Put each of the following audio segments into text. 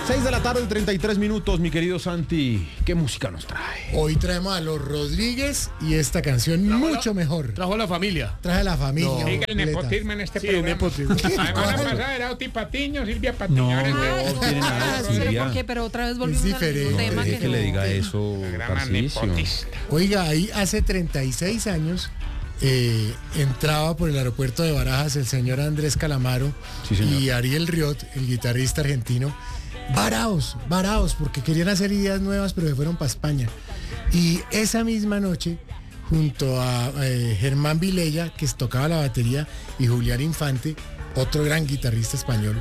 6:33, mi querido Santi. ¿Qué música nos trae? Hoy traemos a los Rodríguez y esta canción mucho mejor. Trajo a la familia. Traje a la familia. No. Diga el nepotismo en este programa. Nepotismo. La semana pasada era Oti Patiño, Silvia Patiño. No, ahora es no, de- tiene nada, Pero Silvia. ¿por qué? Pero otra vez volvimos Es al mismo diferente. tema Deje que le no. diga eso, Programa Tarcisio. nepotista. Oiga, ahí hace 36 años entraba por el aeropuerto de Barajas el señor Andrés Calamaro Sí, señor. y Ariel Riot, el guitarrista argentino, varaos, porque querían hacer ideas nuevas, pero se fueron para España. Y esa misma noche, junto a Germán Vilella, que tocaba la batería, y Julián Infante, otro gran guitarrista español,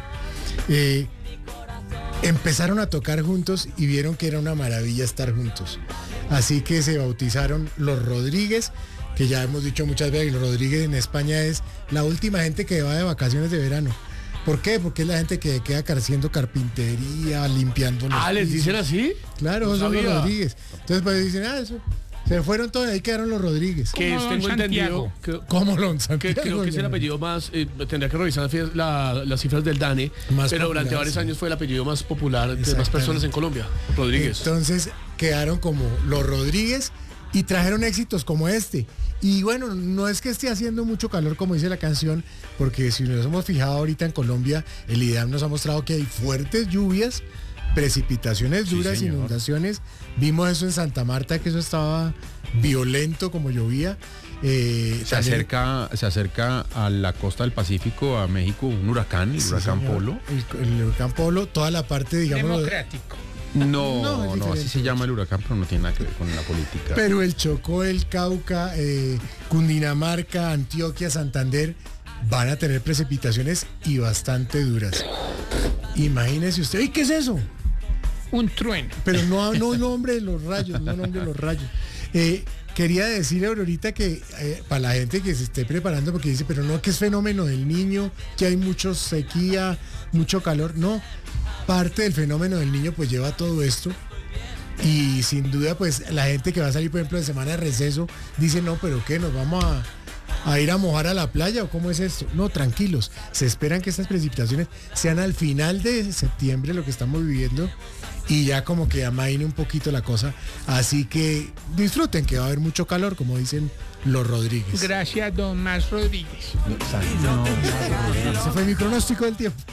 empezaron a tocar juntos y vieron que era una maravilla estar juntos. Así que se bautizaron los Rodríguez, que ya hemos dicho muchas veces, los Rodríguez en España es la última gente que va de vacaciones de verano. ¿Por qué? Porque es la gente que queda haciendo carpintería, limpiando los ¿Les pisos. dicen así? Claro, No son los sabía. Rodríguez. Entonces pues dicen, eso. Se fueron todos, ahí quedaron los Rodríguez. Que Como don tengo entendido Santiago. ¿Cómo lo que creo que es el apellido más, tendría que revisar las cifras del DANE, Más pero durante popular, varios sí. años fue el apellido más popular de más Exactamente. personas en Colombia, Rodríguez. Entonces quedaron como los Rodríguez y trajeron éxitos como este. Y bueno, no es que esté haciendo mucho calor como dice la canción, porque si nos hemos fijado ahorita en Colombia, el IDEAM nos ha mostrado que hay fuertes lluvias, precipitaciones Sí, duras, señor. inundaciones. Vimos eso en Santa Marta, que eso estaba violento como llovía. Se acerca a la costa del Pacífico, a México, un huracán, el huracán Polo. El huracán Polo, toda la parte, digamos, Democrático. No, es así diferente. se llama el huracán, pero no tiene nada que ver con la política. pero el Chocó, el Cauca, Cundinamarca, Antioquia, Santander van a tener precipitaciones y bastante duras. Imagínese usted, ¿y qué es eso? Un trueno. Pero no nombre de los rayos, no nombre de los rayos. Quería decirle, Aurorita, que para la gente que se esté preparando, porque dice, pero no, que es fenómeno del Niño, que hay mucho sequía, mucho calor. No, parte del fenómeno del Niño pues lleva todo esto. Y sin duda, pues la gente que va a salir, por ejemplo, de semana de receso, dice, no, pero ¿qué? ¿Nos vamos a ir a mojar a la playa o cómo es esto? No, tranquilos. Se esperan que estas precipitaciones sean al final de septiembre, lo que estamos viviendo, y ya como que amaine un poquito la cosa. Así que disfruten, que va a haber mucho calor, como dicen los Rodríguez. Gracias, don Más Rodríguez. Ese fue mi pronóstico del tiempo.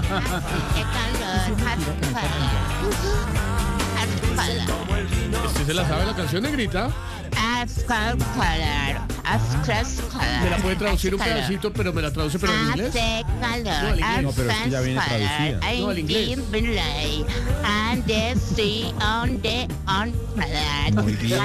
¿Usted se la sabe la canción, negrita? ¿Me la puede traducir un pedacito, pero me la traduce pero en inglés? No, pero es que ya viene traducida. No, al inglés. Muy bien.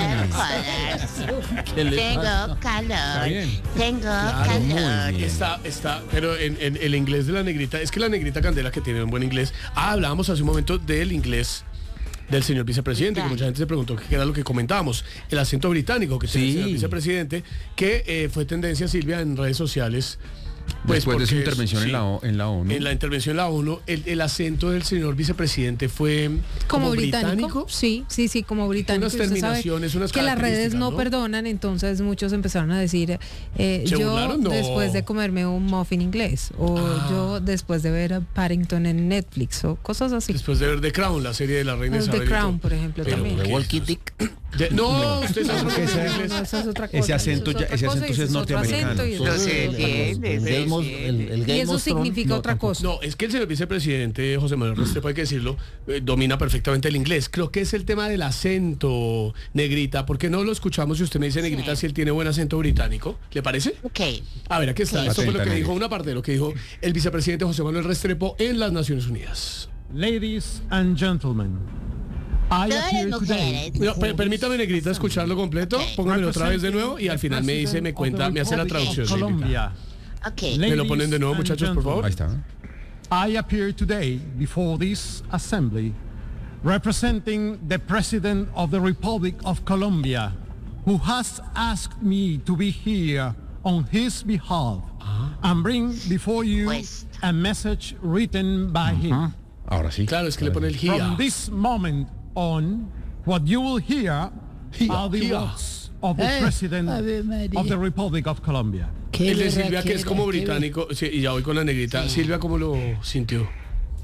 Tengo calor, bien. tengo Claro, muy calor. bien. Está, pero en el inglés de la negrita, es que la negrita Candela, que tiene un buen inglés, hablábamos hace un momento del inglés del señor vicepresidente, que mucha gente se preguntó qué era lo que comentábamos, el acento británico que tiene el señor Sí. vicepresidente, que fue tendencia, Silvia, en redes sociales. Pues Después de su porque intervención sí, en la ONU. En la intervención en la ONU, el acento del señor vicepresidente fue Como británico. Sí, como británico. Unas Usted sabe terminaciones, unas que las redes características, no ¿no? perdonan, entonces muchos empezaron a decir, yo burlaron? No. después de comerme un muffin inglés, o yo después de ver a Paddington en Netflix, o cosas así. después de ver The Crown, la serie de la reina The Isabel. y Crown, todo. por ejemplo, Pero, también. ¿qué? Walkie Dick. No, usted sabe lo que es No, inglés. eso es otra cosa. Ese acento eso es ya- otra ese cosa, acento y sí es ese otro norteamericano. acento, y No eso sé es otra bien, cosa. el Y eso significa otra cosa. No, es que el señor vicepresidente José Manuel Restrepo, hay que decirlo, domina perfectamente el inglés. Creo que es el tema del acento, negrita. ¿Por qué no lo escuchamos si usted me dice, negrita, si él tiene buen acento británico? ¿Le parece? Ok. A ver, aquí está. Esto fue lo que Atenta, dijo, negrita. una parte de lo que dijo el vicepresidente José Manuel Restrepo en las Naciones Unidas. Ladies and gentlemen, I Todas appear las today. mujeres. No, permítame, negrita, escucharlo completo. Póngamelo otra vez de nuevo y al final me dice, me cuenta, me hace la traducción. negrita. Colombia. Ok. ¿Me lo ponen de nuevo, muchachos, por favor? Ahí está. I appear today before this assembly representing the President of the Republic of Colombia, who has asked me to be here on his behalf and bring before you Pues. a message written by him. Ahora sí. Claro, es que le pone el From GIA. this moment on, what you will hear are the Gia. words of the President of the Republic of Colombia. El de Silvia, que es como británico, sí, y ya voy con la negrita. Silvia, ¿cómo lo sintió?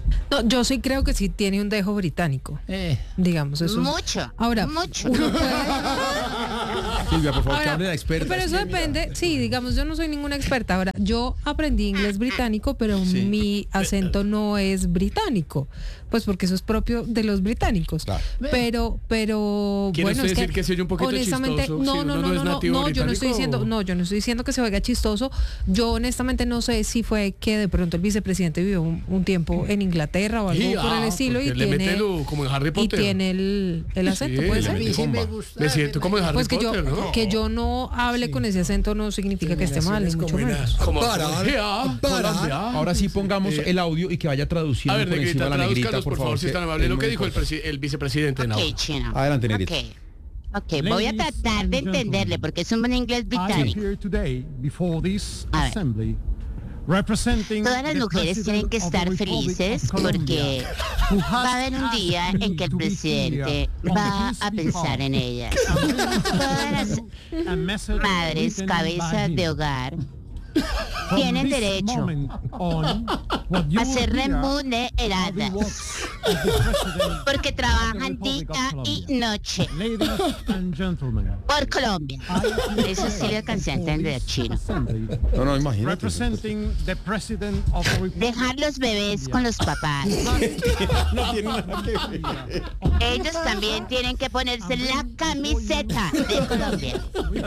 No, yo sí creo que sí tiene un dejo británico. Digamos, eso. Mucho. Ahora, mucho. uno puede- Silvia, por favor, que Ahora, hable de la experta. pero eso depende, sí, digamos, yo no soy ninguna experta. Ahora, yo aprendí inglés británico, pero Sí. mi acento no es británico, pues porque eso es propio de los británicos. Claro. Pero ¿Quiere bueno, usted es decir que se oye un poquito honestamente, chistoso si no, uno no, no no, es no, nativo no, yo no estoy británico? diciendo, no, yo no estoy diciendo que se oiga chistoso. Yo honestamente no sé si fue que de pronto el vicepresidente vivió un tiempo en Inglaterra o algo Sí, por el estilo porque y le mete tiene como en Harry y Potter. tiene el acento, Sí, puede le ser. mete Sí me bomba. gusta, Me siento como en Harry Pues que Potter, yo, ¿no? que yo no hable con ese acento no significa que esté mal, ni mucho menos. Como Parar, parar. Colombia. Ahora sí pongamos el audio y que vaya A traduciendo ver, por encima Negrita, de la negrita, tradúzcanos, por favor, si es tan amable. Lo que dijo el vicepresidente en Ok, audio. Chino. Adelante, Negrita. Ok, voy a Ladies tratar de and entenderle gentlemen, porque es un buen inglés I am británico. here today before this A ver. assembly representing Todas las the mujeres tienen que President of estar the Republic felices of Colombia, porque who va a has haber un día asked en me que el to be presidente here on va his a pensar behalf. en ellas. Todas las A message madres, written cabezas by de him. hogar, From tienen this derecho moment on, what you a will ser hear are the remuneradas words of the President porque trabajan of the Republic of día y Colombia. noche Ladies and gentlemen, por Colombia. Eso sí le alcancé a entender, Chino. assembly No, no, imagínate. representing the President of the Republic. Dejar los bebés con los papás. No tiene nada que ver. Ellos también tienen que ponerse la camiseta de Colombia.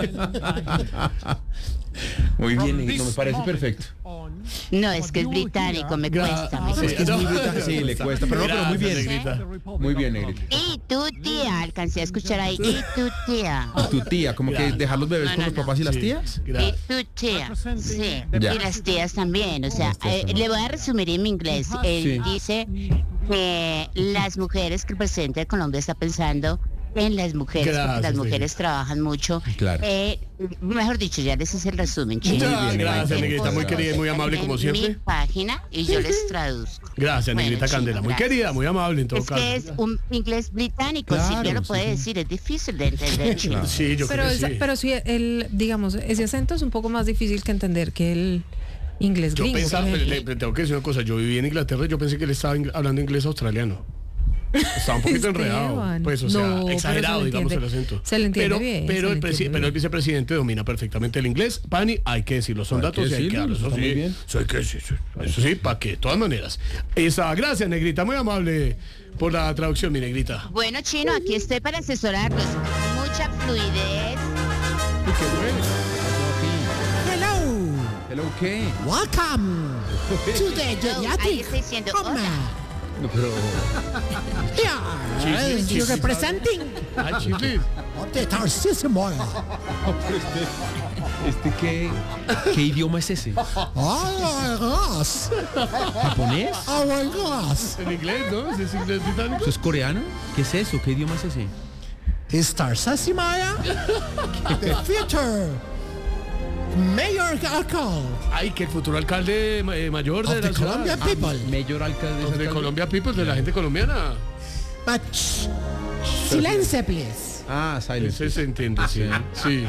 Muy bien, Negrita, me parece perfecto. No, es que es británico, me cuesta. me Sí, cuesta. Es que es muy británico, sí, le cuesta, pero no, pero muy bien. Negrita. Muy bien, Negrita. Y tu tía, alcancé a escuchar ahí. Y tu tía. Tu tía, como que dejar los bebés No, con no, los no. papás y las Sí, tías. Y gracias. tu tía. Sí. Ya. Y las tías también. O sea, Las tías también. le voy a resumir en mi inglés. Él Sí. dice que las mujeres que el presidente de Colombia está pensando en las mujeres, porque Gracias, las mujeres Negrita. trabajan mucho. Claro. Mejor dicho, ya les hice el resumen, chicos. Muchas bien, gracias, Negrita. Negrita, muy querida y muy amable como Mi siempre. página y yo les traduzco. Gracias, Bueno, Negrita chicos, Candela, muy gracias. querida, muy amable en todo Es caso. que es un inglés británico, Claro, Silvia lo sí, puede sí. decir, es difícil de entender, chicos. Sí, yo Pero, creo que sí. pero sí, digamos, ese acento es un poco más difícil que entender que el inglés Yo gringo. pensaba, por pero ejemplo. le tengo que decir una cosa, yo viví en Inglaterra y yo pensé que él estaba hablando inglés australiano. Estaba un poquito enredado, Esteban, pues, o sea, no, pero exagerado, se le digamos, el entiende- acento. se le entiende pero, bien, Pero, se le el, entiende pero el bien. vicepresidente domina perfectamente el inglés. Pani, hay que decirlo, son Hay datos que y hay que decirlo, darlos. Eso está muy sí, bien. eso hay que decir, eso sí, ¿para qué? De todas maneras. Gracias, Negrita, muy amable por la traducción, mi Negrita. Bueno, Chino, aquí estoy para asesorarlos. Mucha fluidez. Uy, qué bueno. Hello, ¿Hello qué? welcome to the Ahí geriatric está diciendo, coma. hola. No, pero... Here, Chislis, you representing Ah, Chiflis. the Tarcisio Moya. ¿Qué idioma es ese? Oh my gosh, ¿Japonés? oh my gosh. En inglés, ¿no? ¿Es inglés británico? ¿Eso es coreano? ¿Qué es eso? ¿Qué idioma es ese? Is Tarcisio Moya the future mayor alcalde Ay, que el futuro alcalde mayor de of the la ciudad. Colombian people? Mayor alcalde De Colombia People, de la gente colombiana. But silence, please. Ah, silence. Ese se entiende, sí. Sí.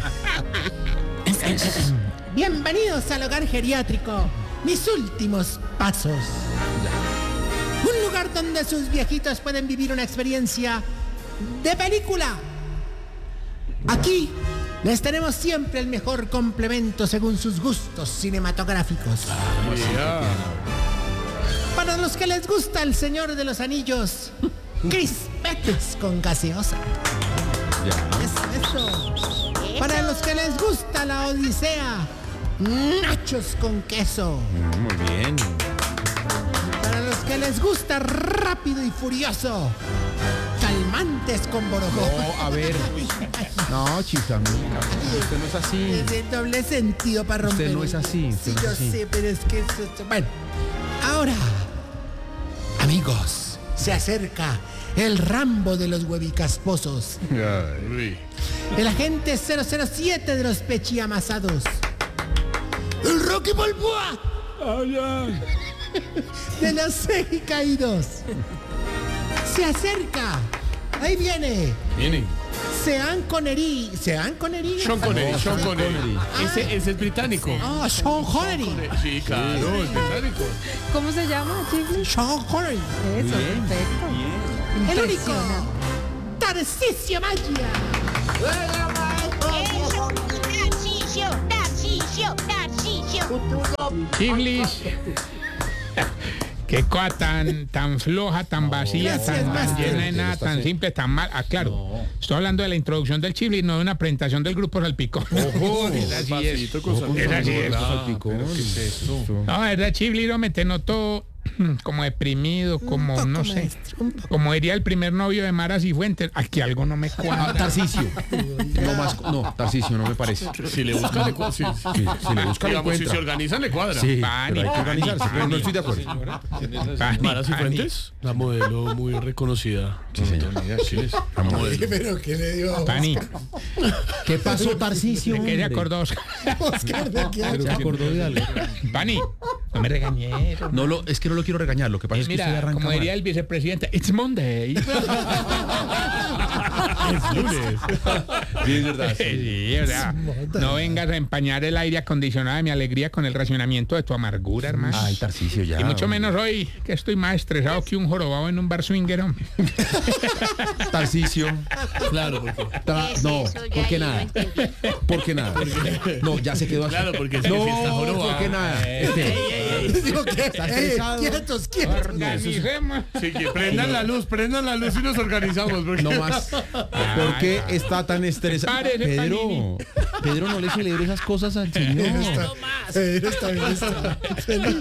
Bienvenidos al hogar geriátrico. Mis últimos pasos. Un lugar donde sus viejitos pueden vivir una experiencia de película. Aquí les tenemos siempre el mejor complemento según sus gustos cinematográficos. Ya. Para los que les gusta El Señor de los Anillos, crispetes con gaseosa. Eso. Para los que les gusta La Odisea, nachos con queso. Muy bien. Para los que les gusta Rápido y Furioso, calmantes con borojó. No, a ver. No, chifla, usted no es así. Es de doble sentido para romper. Usted no es así, usted Sí, no es yo así. sé, pero es que bueno, ahora, amigos, se acerca el Rambo de los huevicasposos, Uy. el agente 007 de los pechiamasados, el Rocky Balboa de los cejicaídos. Se acerca, ahí viene, Viene. Sean Connery. ¿Sean Connery? Sean Connery, Sean Connery. Ese es británico. Ah, Sean Connery. Sí, claro, es británico. ¿Cómo se llama, Chiflis? Sean Connery. Eso, perfecto. El único. Impresionante. Tarcisio Magia. Eso, Tarcisio. Chiflis. Qué cosa tan floja, tan vacía, Gracias, tan maestro. llena de nada, tan simple, tan mal. Ah, claro. Estoy hablando de la introducción del Chiflis, no de una presentación del grupo Salpicón. Esa sí es. Esa sí es. No, verdad, Chiflis, me te noto como deprimido, como, poco, no sé, maestro, un poco. como diría el primer novio de Mara Cifuentes, aquí algo no me cuadra. Tarcisio. No, Tarcisio, no me parece. Si le busca, le cuadra. Sí, si le busca, le Digamos, si encuentra. se organizan, le cuadra. Sí, Pani, pero hay que organizarse. pani, Pero no estoy de acuerdo. Pani, Mara pani. Cifuentes, la modelo muy reconocida. Sí, señor. Sí, la modelo. Pero ¿qué le dio a Pani, ¿Qué pasó, Tarcisio? ¿de qué se acordó, Oscar? Oscar? ¿De qué? ¿Se acordó de algo? Pani, no me regañé. Es que no lo quiero regañar. Lo que pasa es que usted Mira, arranca como mal. diría el vicepresidente, it's Monday. Es lunes. Sí, es verdad. Sí, o sea, no vengas a empañar el aire acondicionado de mi alegría con el racionamiento de tu amargura, hermano. Ay, Tarcisio, ya. Y mucho menos hoy, que estoy más estresado que un jorobado en un bar swinger, hombre. Tarcisio. Claro, porque. No, Eso, ya ¿por qué yo nada? entendí. ¿Por qué nada? No, ya se quedó así. Claro, porque es que No, si está jorobado. ¿por qué nada? Digo que estresado. quietos. Organicemos. Sí, que prendan la luz y nos organizamos. Porque... No más. ¿Por qué está tan estresado? Párese, Panini. Pedro, no le celebre esas cosas al señor. Pedro está bien. Está feliz.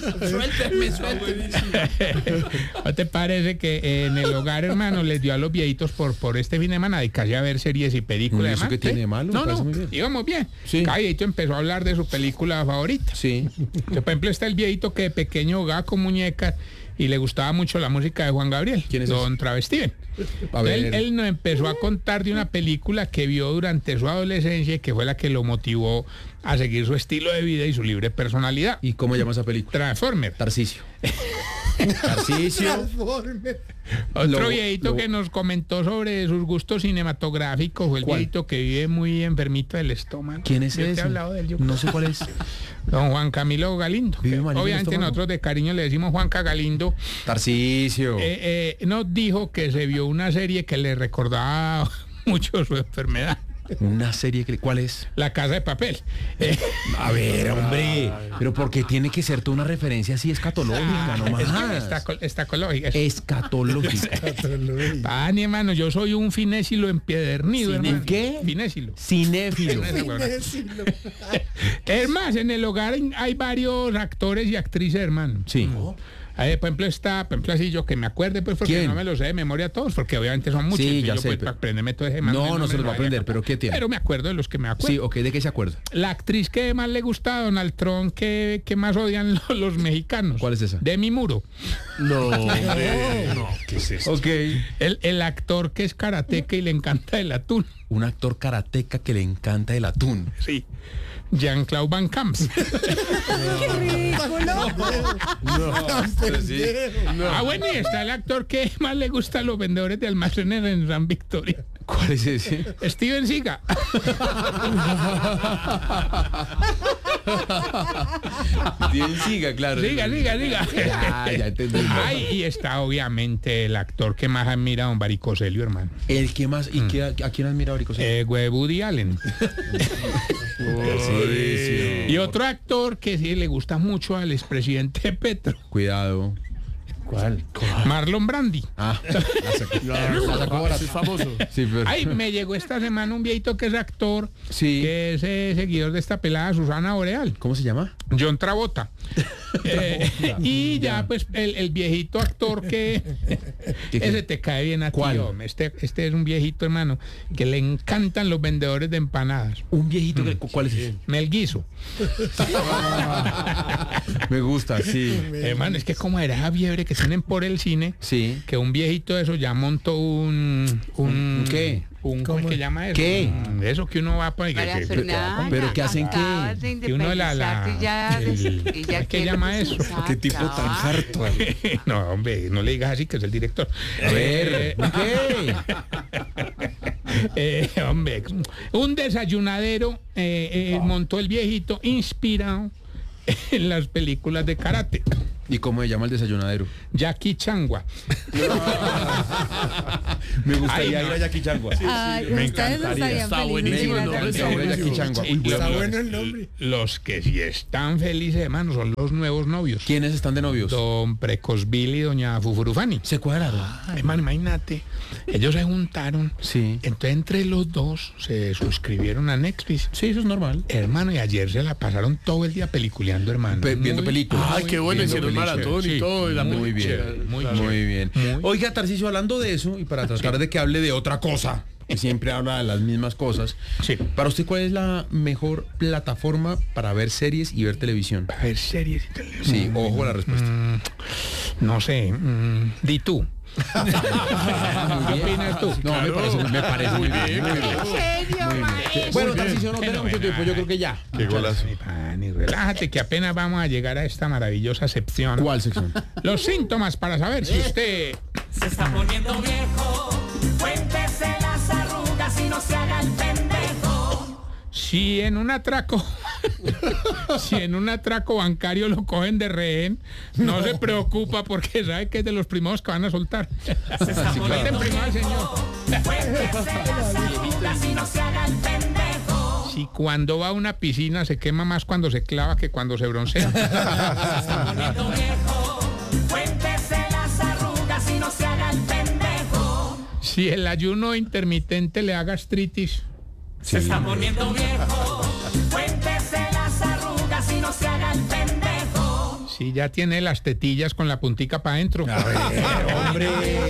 ¿No te parece que en el hogar, hermano, les dio a los viejitos por este fin de semana de casi a ver series y películas? ¿Eso además? qué tiene de malo? Me No, parece no, muy bien. íbamos bien. Sí. Cada viejito empezó a hablar de su película favorita. Sí. Que, por ejemplo, está el viejito que de pequeño jugaba con muñecas y le gustaba mucho la música de Juan Gabriel. ¿Quién es Don Travestiven. A ver. Él nos empezó a contar de una película que vio durante su adolescencia y que fue la que lo motivó a seguir su estilo de vida y su libre personalidad. ¿Y cómo llama esa película? Transformer. Tarcisio. Tarcisio. Transforme. Otro Lo- viejito lo- que nos comentó sobre sus gustos cinematográficos fue el ¿Cuál? viejito que vive muy enfermito del estómago. ¿Quién es Yo te he ese? hablado de él, yo No sé cuál es. Don Juan Camilo Galindo. ¿Vive que malito del obviamente estómago? nosotros de cariño le decimos Juanca Galindo. Tarcisio. Nos dijo que se vio una serie que le recordaba mucho su enfermedad. Una serie que... ¿Cuál es? La Casa de Papel. A ver, hombre. Pero porque tiene que ser toda una referencia así escatológica, no Es que más. está ecológica. Escatológica. Pani, hermano, yo soy un finésilo empedernido, ¿Cine- hermano. qué? Finésilo. Cinéfilo. Es más, en el hogar hay varios actores y actrices, hermano. Sí. Por ejemplo, así yo que me acuerde, pues, porque ¿Quién? no me lo sé de memoria todos, porque obviamente son muchos. Sí, y ya yo, sé, pues, pero- para aprenderme todo ese No, me no se los va a vaya aprender, capaz. pero ¿qué tiene? Pero me acuerdo de los que me acuerdo. Sí, ok, ¿de qué se acuerda? La actriz que más le gusta a Donald Trump, que más odian los mexicanos. ¿Cuál es esa? Demi Muro. No, hombre. No, ¿qué es eso? Ok. El actor que es karateca y le encanta el atún. Un actor karateca que le encanta el atún. Sí. Jean-Claude Van Camps. Ah, bueno, y está el actor que más le gusta a los vendedores de almacenes en San Victoria. ¿Cuál es ese? Steven Seagal. Bien, siga, claro. Siga. Ya entendí. Ay, y está obviamente el actor que más admira a don Baricoselio, hermano. El que más, ¿y a quién admira Aurico? Woody Allen. Y otro actor que sí le gusta mucho al expresidente Petro, Cuidado. ¿Cuál? Marlon Brandi. Ah, Claro, ese es famoso. sí, pero... Ay, me llegó esta semana un viejito que es actor, Sí. que es seguidor de esta pelada Susana Boreal, ¿Cómo se llama? John Travolta. Y ya pues el viejito actor que ese te cae bien a ti, ¿Cuál? hombre. Este es un viejito, hermano, que le encantan los vendedores de empanadas. Un viejito que... ¿Cuál es ese? Mel Guiso. Me gusta, sí. Hermano, es que como era esa fiebre que tienen por el cine, Sí. que un viejito de eso ya montó un ¿qué? ¿cómo es que llama eso? ¿Qué? Eso que uno va por María Fernanda, pero ¿qué hacen qué? acabas de Que uno independizarte ya, y ya ¿qué quieres llama eso? presentar, Qué tipo tan trabaja. harto. No, hombre, no le digas así que es el director. A ver, ¿qué? Hombre, un desayunadero montó el viejito inspirado en las películas de karate. ¿Y cómo se llama el desayunadero? Jackie Changua. Me gustaría Ay, no. ir a Jackie Changua. Ay, me ustedes encantaría. estarían Está felices. buenísimo el nombre, está Me voy a Jackie Changua. Uy, Está bueno. bueno el nombre. Los que sí están felices, hermano, son los nuevos novios. ¿Quiénes están de novios? Don Precosville y doña Fufurufani. Se cuadraron. Hermano, imagínate, ellos se juntaron. Sí. Entonces entre los dos se suscribieron a Netflix. Sí, eso es normal. Hermano, y ayer se la pasaron todo el día peliculeando, hermano. Viendo películas. Ay, qué bueno, Viendo hicieron películas. maratón y Sí. todo. Y la Muy película. bien, muy Claro. muy bien. Muy. Oiga, Tarcisio, hablando de eso, y para tratar de que hable de otra cosa, que siempre habla de las mismas cosas, Sí. para usted, ¿cuál es la mejor plataforma para ver series y ver televisión? A ver, series y televisión. Sí, ojo a la respuesta. No sé, di tú. ¿Qué opinas tú? No, me parece muy bien. Muy bien. Bueno, Tarcisio, no tenemos mucho tiempo, yo creo que ya. Qué golazo. Pani, relájate que apenas vamos a llegar a esta maravillosa sección. ¿Cuál sección? Los síntomas para saber si usted... Se está poniendo viejo, cuéntese las arrugas y no se haga el pendejo. Si en un atraco... Si en un atraco bancario lo cogen de rehén, no se preocupa porque sabe que es de los primeros que van a soltar. Se está poniendo Primero, señor. cuéntese las arrugas y no se haga el pendejo. Si cuando va a una piscina se quema más cuando se clava que cuando se broncea. Se está poniendo viejo, cuéntese las arrugas y no se haga el pendejo. Si el ayuno intermitente le da gastritis. Se está poniendo viejo, cuéntese las arrugas y no se haga el pendejo. Si ya tiene las tetillas con la puntica para adentro. Hombre.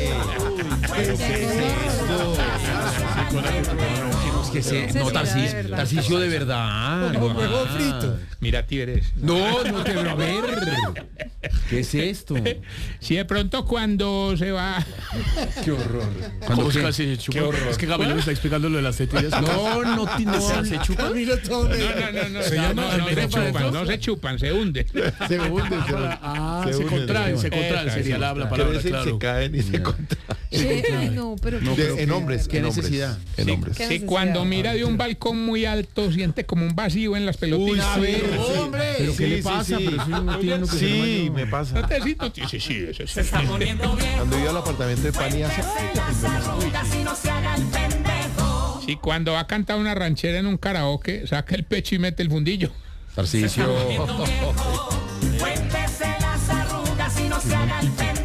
No, Tarcisio de verdad. Como no huevo más. frito. Mira, Tíberes. No, no te veo a ver. ¿Qué es esto? Si de pronto cuando se va... Qué horror. ¿Cómo es que se chupa? Es que Gabriel me está explicando lo de las tetillas. Se chupa. Mira todo. No, no se chupan, se hunden. Se hunde. Se contraen, sería la palabra, claro. Se caen y se contraen. Ay, no, pero En hombres. ¿Qué en hombres, necesidad? En hombres. ¿Qué Si necesidad? cuando mira de un balcón muy alto siente como un vacío en las pelotitas. A ver, hombre. ¿Pero qué le pasa? Pero eso no tiene lo que ser Sí, humano. me pasa. Sí, eso Se está poniendo viejo, Cuando iba al apartamento de Pani hace... cuéntese las arrugas y no se haga el pendejo. Si cuando va a cantar una ranchera en un karaoke, saca el pecho y mete el fundillo. Tarcisio. Poniendo viejo, cuéntese las arrugas y no se haga el pendejo.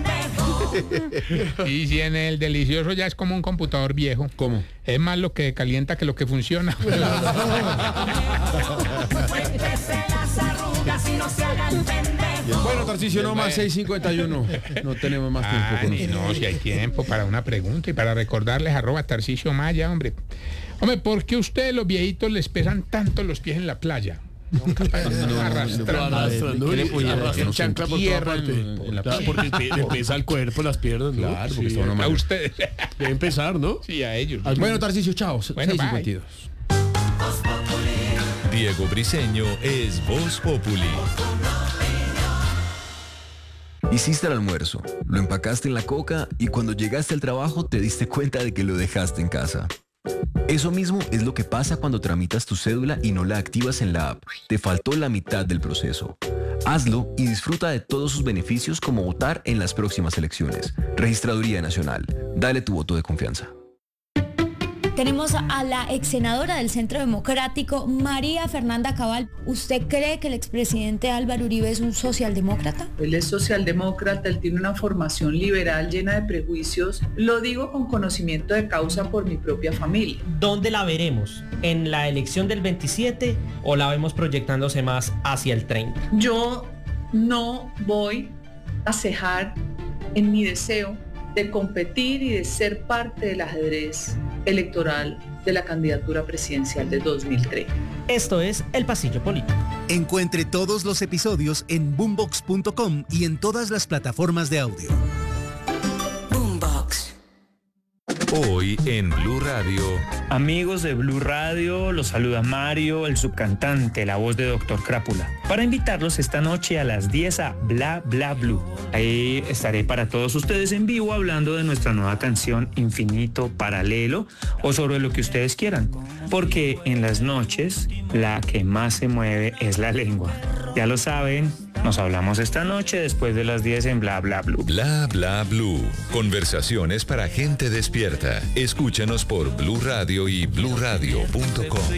Y si en el delicioso ya es como un computador viejo. ¿Cómo? Es más lo que calienta que lo que funciona. Cuéntese las arrugas y no se haga el pendejo. Bueno, Tarcisio, no más 6:51. No tenemos más tiempo con usted. No, si hay tiempo para una pregunta y para recordarles @Tarcisio Maya, hombre. Hombre, ¿por qué ustedes los viejitos les pesan tanto los pies en la playa? Nunca arrastrando. ¿Qué le podía Arrastran decir? chancla por toda Tierra parte. en la Claro, porque le pesa el cuerpo, las piernas, ¿no? Claro, porque Sí, está uno A mal. ustedes. debe empezar, ¿no? Sí, a ellos. Bueno, Tarcisio, chao. Bueno, 6:52. Diego Briseño es Voz Populi. Hiciste el almuerzo, lo empacaste en la coca y cuando llegaste al trabajo te diste cuenta de que lo dejaste en casa. Eso mismo es lo que pasa cuando tramitas tu cédula y no la activas en la app. Te faltó la mitad del proceso. Hazlo y disfruta de todos sus beneficios como votar en las próximas elecciones. Registraduría Nacional. Dale tu voto de confianza. Tenemos a la ex senadora del Centro Democrático, María Fernanda Cabal. ¿Usted cree que el expresidente Álvaro Uribe es un socialdemócrata? Él es socialdemócrata, él tiene una formación liberal llena de prejuicios. Lo digo con conocimiento de causa por mi propia familia. ¿Dónde la veremos? ¿En la elección del 27 o la vemos proyectándose más hacia el 30? Yo no voy a cejar en mi deseo de competir y de ser parte del ajedrez electoral de la candidatura presidencial de 2030. Esto es El Pasillo Político. Encuentre todos los episodios en boombox.com y en todas las plataformas de audio. Boombox. Hoy en Blue Radio. Amigos de Blue Radio, los saluda Mario, el subcantante, la voz de Dr. Crápula, para invitarlos esta noche a las 10 a Bla Bla Blue. Ahí estaré para todos ustedes en vivo hablando de nuestra nueva canción Infinito Paralelo o sobre lo que ustedes quieran, porque en las noches la que más se mueve es la lengua. Ya lo saben, nos hablamos esta noche después de las 10 en Bla Bla Blue. Bla Bla Blue. Conversaciones para gente despierta. Escúchanos por Blue Radio y bluradio.com.